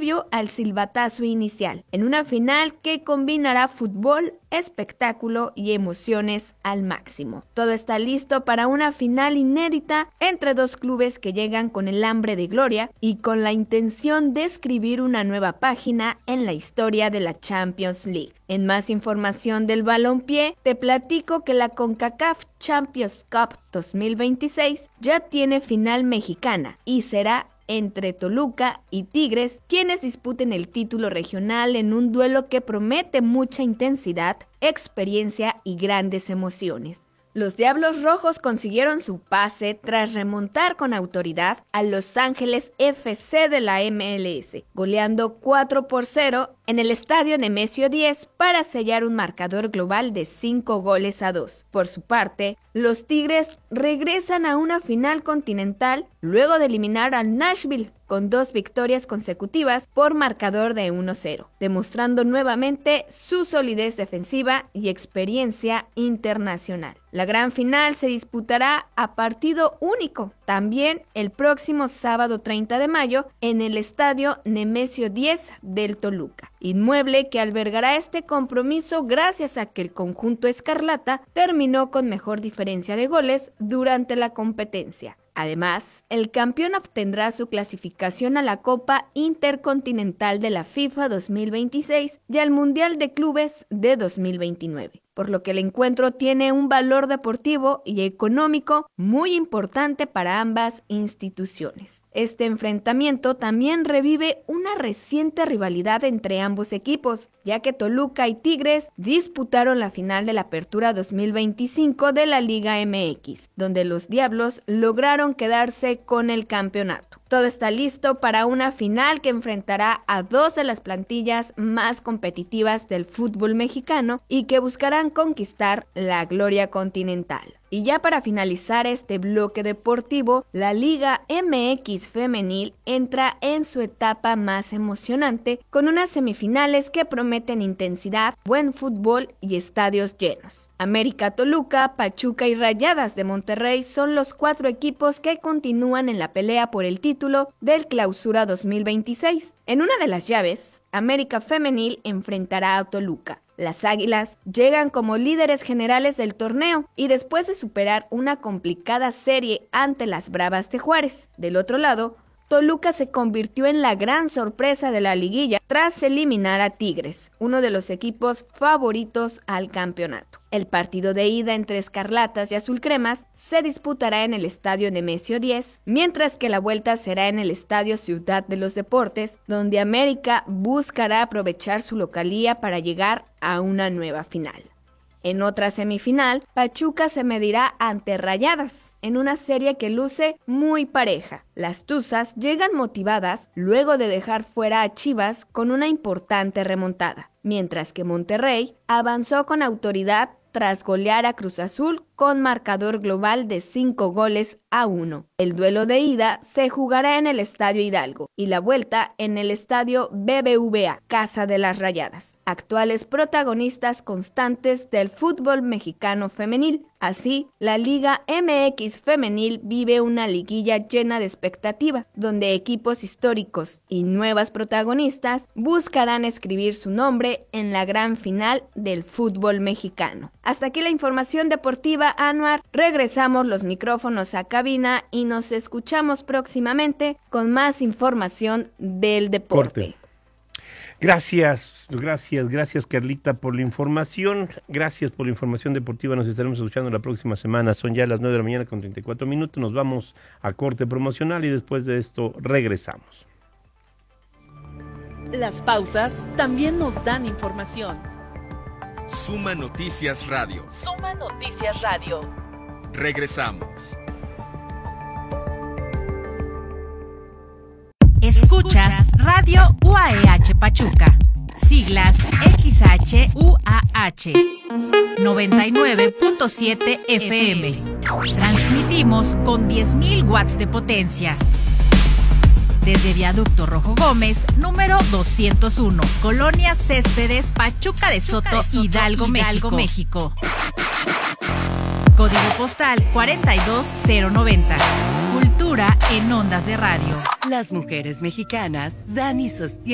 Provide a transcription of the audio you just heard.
previo al silbatazo inicial, en una final que combinará fútbol, espectáculo y emociones al máximo. Todo está listo para una final inédita entre dos clubes que llegan con el hambre de gloria y con la intención de escribir una nueva página en la historia de la Champions League. En más información del balompié, te platico que la CONCACAF Champions Cup 2026 ya tiene final mexicana y será entre Toluca y Tigres, quienes disputen el título regional en un duelo que promete mucha intensidad, experiencia y grandes emociones. Los Diablos Rojos consiguieron su pase tras remontar con autoridad a Los Ángeles FC de la MLS, goleando 4-0 en el estadio Nemesio 10 para sellar un marcador global de 5-2. Por su parte, los Tigres regresan a una final continental luego de eliminar al Nashville con 2 victorias consecutivas por marcador de 1-0, demostrando nuevamente su solidez defensiva y experiencia internacional. La gran final se disputará a partido único, también el próximo sábado 30 de mayo en el estadio Nemesio 10 del Toluca, inmueble que albergará este compromiso gracias a que el conjunto escarlata terminó con mejor diferencia de goles durante la competencia. Además, el campeón obtendrá su clasificación a la Copa Intercontinental de la FIFA 2026 y al Mundial de Clubes de 2029, por lo que el encuentro tiene un valor deportivo y económico muy importante para ambas instituciones. Este enfrentamiento también revive una reciente rivalidad entre ambos equipos, ya que Toluca y Tigres disputaron la final de la Apertura 2025 de la Liga MX, donde los Diablos lograron quedarse con el campeonato. Todo está listo para una final que enfrentará a 2 de las plantillas más competitivas del fútbol mexicano y que buscarán conquistar la gloria continental. Y ya para finalizar este bloque deportivo, la Liga MX Femenil entra en su etapa más emocionante con unas semifinales que prometen intensidad, buen fútbol y estadios llenos. América, Toluca, Pachuca y Rayadas de Monterrey son los 4 equipos que continúan en la pelea por el título del Clausura 2026. En una de las llaves, América Femenil enfrentará a Toluca. Las Águilas llegan como líderes generales del torneo y después de superar una complicada serie ante las Bravas de Juárez. Del otro lado, Toluca se convirtió en la gran sorpresa de la liguilla tras eliminar a Tigres, uno de los equipos favoritos al campeonato. El partido de ida entre Escarlatas y Azulcremas se disputará en el estadio Nemesio 10, mientras que la vuelta será en el estadio Ciudad de los Deportes, donde América buscará aprovechar su localía para llegar a una nueva final. En otra semifinal, Pachuca se medirá ante Rayadas, en una serie que luce muy pareja. Las Tuzas llegan motivadas luego de dejar fuera a Chivas con una importante remontada, mientras que Monterrey avanzó con autoridad tras golear a Cruz Azul con marcador global de 5-1. El duelo de ida se jugará en el Estadio Hidalgo y la vuelta en el Estadio BBVA, Casa de las Rayadas, actuales protagonistas constantes del fútbol mexicano femenil. Así, la Liga MX Femenil vive una liguilla llena de expectativa, donde equipos históricos y nuevas protagonistas buscarán escribir su nombre en la gran final del fútbol mexicano. Hasta aquí la información deportiva, Anuar. Regresamos los micrófonos a cabina y nos escuchamos próximamente con más información del deporte. Gracias Carlita por la información. Gracias por la información deportiva. Nos estaremos escuchando la próxima semana. Son ya las 9 de la mañana con 34 minutos. Nos vamos a corte promocional y después de esto regresamos. Las pausas también nos dan información. Suma Noticias Radio. Suma Noticias Radio. Regresamos. Escuchas Radio UAEH Pachuca. Siglas XHUAH 99.7 FM. Transmitimos con 10.000 watts de potencia. Desde Viaducto Rojo Gómez, número 201, Colonia Céspedes, Pachuca de Soto, Hidalgo, México. Código postal 42090. Cultura en ondas de radio. Las mujeres mexicanas dan y sostienen